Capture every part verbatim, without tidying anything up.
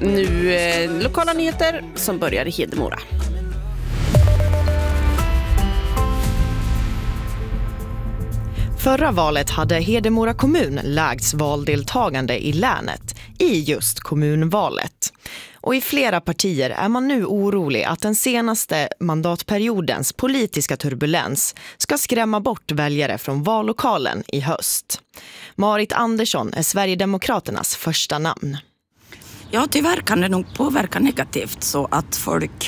Nu eh, lokala nyheter som börjar i Hedemora. Förra valet hade Hedemora kommun lägst valdeltagande i länet i just kommunvalet. Och i flera partier är man nu orolig att den senaste mandatperiodens politiska turbulens ska skrämma bort väljare från vallokalen i höst. Marit Andersson är Sverigedemokraternas första namn. Ja, tyvärr kan det nog påverka negativt så att folk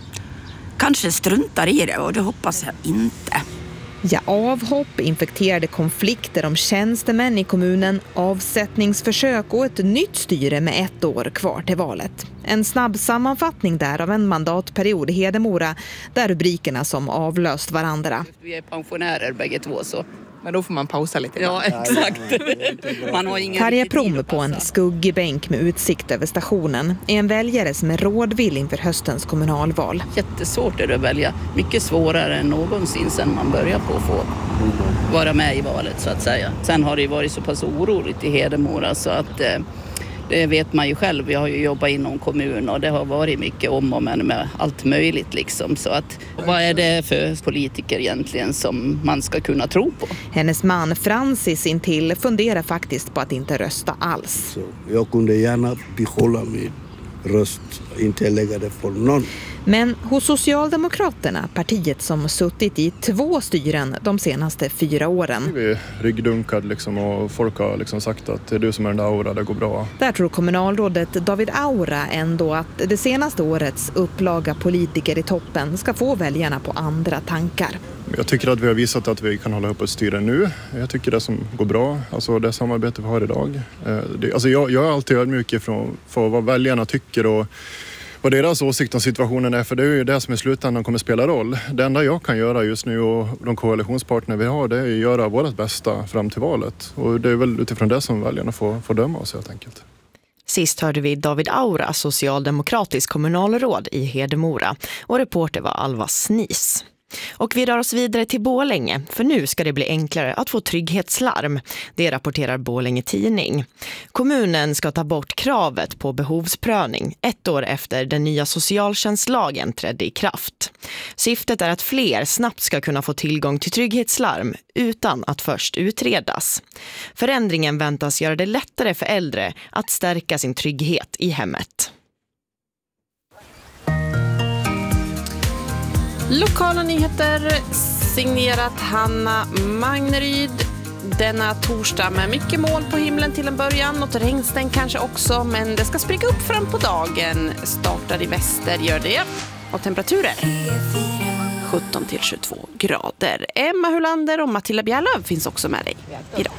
kanske struntar i det, och det hoppas jag inte. Ja, avhopp, infekterade konflikter om tjänstemän i kommunen, avsättningsförsök och ett nytt styre med ett år kvar till valet. En snabb sammanfattning där av en mandatperiod i Hedemora, där rubrikerna som avlöst varandra. Vi är pensionärer bägge två, så. Men då får man pausa lite. Ja, exakt. Man har ingen Tarja Prom på en skuggig bänk med utsikt över stationen är en väljare som är rådvill inför höstens kommunalval. Jättesvårt är det att välja. Mycket svårare än någonsin sedan man börjar på att få vara med i valet, så att säga. Sen har det ju varit så pass oroligt i Hedemora så att eh, det vet man ju själv. Jag har ju jobbat inom kommun och det har varit mycket om och men med allt möjligt liksom. Så att, vad är det för politiker egentligen som man ska kunna tro på? Hennes man Francis intill funderar faktiskt på att inte rösta alls. Så jag kunde gärna behålla min röst, inte lägga det för någon. Men hos Socialdemokraterna, partiet som suttit i två styren de senaste fyra åren. Vi är ryggdunkad liksom, och folk har liksom sagt att det är du som är den där Aura, det går bra. Där tror kommunalrådet David Aura ändå att det senaste årets upplaga politiker i toppen ska få väljarna på andra tankar. Jag tycker att vi har visat att vi kan hålla upp ett styre nu. Jag tycker det som går bra, alltså det samarbete vi har idag. Det, alltså jag, jag är alltid ödmjuk ifrån för vad väljarna tycker och vad deras åsikt om situationen är, för det är ju det som i slutändan kommer spela roll. Det enda jag kan göra just nu och de koalitionspartner vi har, det är att göra vårt bästa fram till valet. Och det är väl utifrån det som väljarna får, får döma oss helt enkelt. Sist hörde vi David Aura, socialdemokratisk kommunalråd i Hedemora, och reporter var Alva Snis. Och vi rör oss vidare till Borlänge, för nu ska det bli enklare att få trygghetslarm. Det rapporterar Borlänge Tidning. Kommunen ska ta bort kravet på behovsprövning ett år efter den nya socialtjänstlagen trädde i kraft. Syftet är att fler snabbt ska kunna få tillgång till trygghetslarm utan att först utredas. Förändringen väntas göra det lättare för äldre att stärka sin trygghet i hemmet. Lokala nyheter signerat Hanna Magneryd denna torsdag med mycket moln på himlen till en början. Något regnstänk kanske också, men det ska spricka upp fram på dagen. Startar i väster, gör det. Och temperaturer sjutton till tjugotvå grader. Emma Hulander och Matilda Bjärlöv finns också med dig idag.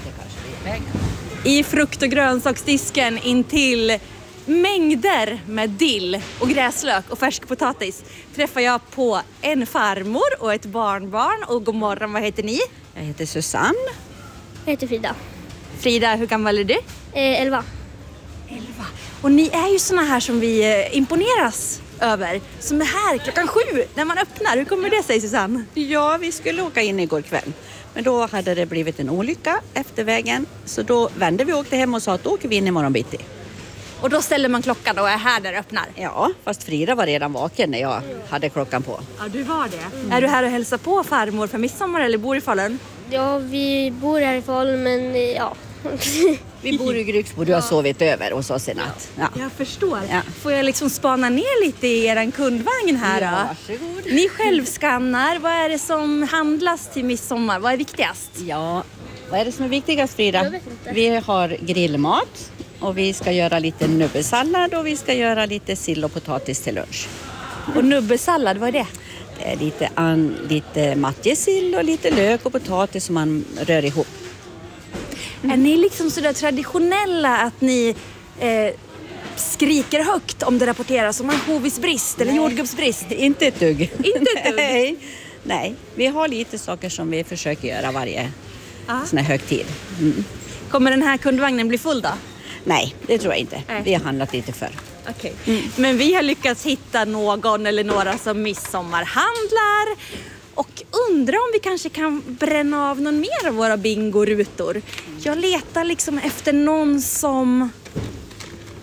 I frukt- och grönsaksdisken intill mängder med dill och gräslök och färskpotatis träffar jag på en farmor och ett barnbarn. Och god morgon, vad heter ni? Jag heter Susanne. Jag heter Frida. Frida, hur gammal är du? Eh, elva. Elva. Och ni är ju såna här som vi imponeras över. Som är här klockan sju när man öppnar. Hur kommer det sig, Susanne? Ja, vi skulle åka in igår kväll. Men då hade det blivit en olycka efter vägen. Så då vände vi och åkte hem och sa att då åker vi in imorgon bitti. Och då ställer man klockan och är här där det öppnar? Ja, fast Frida var redan vaken när jag hade klockan på. Ja, du var det. Mm. Är du här och hälsar på farmor för midsommar eller bor i Falun? Ja, vi bor här i Falun, men ja. Vi bor i Grycksbo, du har sovit över hos oss i natt. Ja. Jag förstår. Ja. Får jag liksom spana ner lite i er kundvagn här då? Ja, varsågod. Ni självskannar. Vad är det som handlas till midsommar? Vad är viktigast? Ja, vad är det som är viktigast, Frida? Jag vet inte. Vi har grillmat. Och vi ska göra lite nubbesallad och vi ska göra lite sill och potatis till lunch. Och nubbesallad, vad är det? Det är lite, an, lite matjessill och lite lök och potatis som man rör ihop. Mm. Är ni liksom sådär traditionella att ni eh, skriker högt om det rapporteras om ansjovisbrist eller jordgubbsbrist? Inte ett dugg. Inte ett dugg? Nej. Nej, vi har lite saker som vi försöker göra varje Aha. sån här högtid. Mm. Kommer den här kundvagnen bli full då? Nej, det tror jag inte. Nej. Vi har handlat lite för. Okej. Mm. Men vi har lyckats hitta någon eller några som midsommarhandlar. Och undrar om vi kanske kan bränna av någon mer av våra bingorutor. Jag letar liksom efter någon som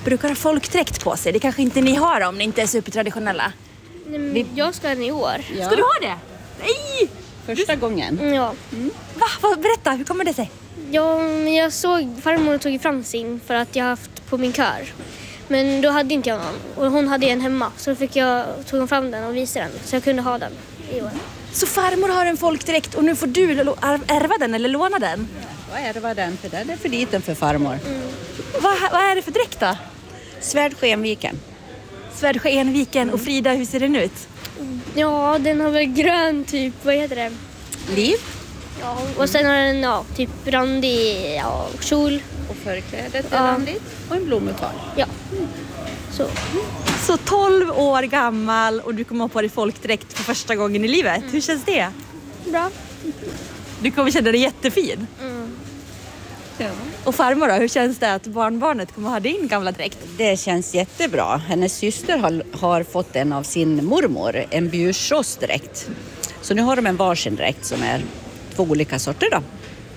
brukar ha folkdräkt på sig. Det kanske inte ni har om ni inte är supertraditionella. Vi... Jag ska ha den i år. Ja. Ska du ha det? Nej! Första gången. Ja. Mm. Va? Va? Berätta, hur kommer det sig? Ja, men jag såg farmor tog fram sin för att jag haft på min kör. Men då hade inte jag någon. Och hon hade en hemma. Så då fick jag, tog hon fram den och visade den. Så jag kunde ha den i år. Så farmor har en folkdräkt och nu får du ärva den eller låna den? Jag ärva den för den är för liten för farmor. Mm. Vad, vad är det för dräkt då? Svärdskenviken. Svärdskenviken. Och Frida, hur ser den ut? Ja, den har väl grön typ, vad heter det? Liv. Ja, och sen har den ja, typ randig ja, kjol. Och förklädet är Ja. randigt. Och en blommutal. Ja, så. Så tolv år gammal och du kommer ha på dig folkdräkt för första gången i livet. Mm. Hur känns det? Bra. Du kommer känna dig jättefin. Mm. Ja. Och farmor då, hur känns det att barnbarnet kommer ha din gamla dräkt? Det känns jättebra. Hennes syster har, har fått en av sin mormor, en bjursåsdräkt. Så nu har de en varsin dräkt som är två olika sorter då.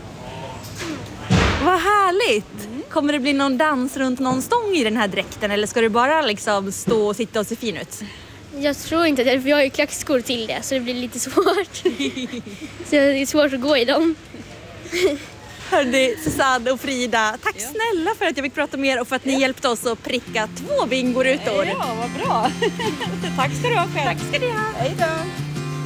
Vad härligt! Mm. Kommer det bli någon dans runt någon stång i den här dräkten eller ska du bara liksom stå och sitta och se fin ut? Jag tror inte det, för jag har ju klackskor till det så det blir lite svårt. Så det är svårt att gå i dem. Hörni, Susanne och Frida, tack ja. snälla för att jag fick prata med er och för att ni ja. hjälpte oss att pricka två bingorutor. Ja, vad bra. Tack ska du ha själv. Tack ska ni ha. Hej då.